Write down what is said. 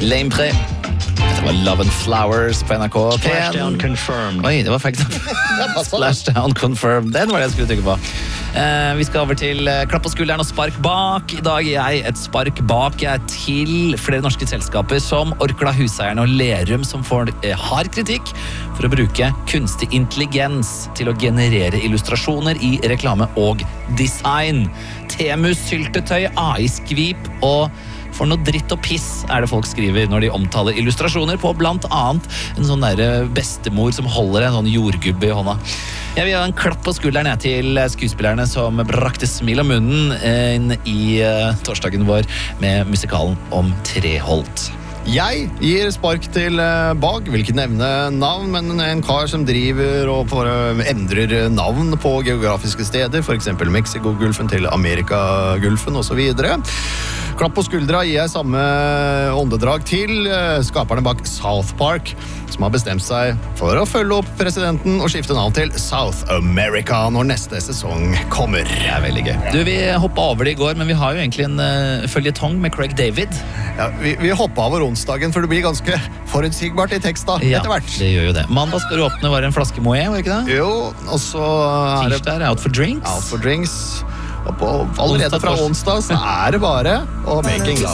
Lame Pre. Det var Love and Flowers på NRK. Splashdown confirmed. Oi, det var faktisk Splashdown confirmed. Den var det jeg skulle trykke på. Vi skal over til klapp på skulderen og spark bak. I dag er jeg et spark bak. Jeg er til flere norske selskaper som Orkla, Huseierne og Lerum, som får hard kritikk for å bruke kunstig intelligens til å generere illustrasjoner i reklame og design. Temu-syltetøy, AI-skvip og for noe dritt og piss er det folk skriver når de omtaler illustrasjoner på blant annet en sånn der bestemor som holder en sånn jordgubbe i hånda. Jeg vil ha en klapp på skulderen til skuespillerne som brakte smil om munnen inn i torsdagen vår med musikalen om Treholt. Jeg gir spark til Bag, vil ikke nevne navn, men en kar som driver og endrer navn på geografiske steder, for eksempel Mexiko-gulfen til Amerika-gulfen og så videre. Klapp på skuldra gir jeg samme åndedrag til skaperne bak South Park, som har bestemt seg for å følge opp presidenten og skifte navn til South America når neste sesong kommer. Det er veldig gøy. Du, vi hoppet over det i går, men vi har jo egentlig en føljetong med Craig David. Ja, vi hoppet over onsdagen, for det blir ganske forutsigbart i tekst da, etter hvert. Ja, det gjør jo det. Mandag skal du åpne var en flaske Moët, var det ikke det? Jo, og så er det tirsdag Out for Drinks. Out for Drinks. Og allerede fra onsdag så er det bare å making love.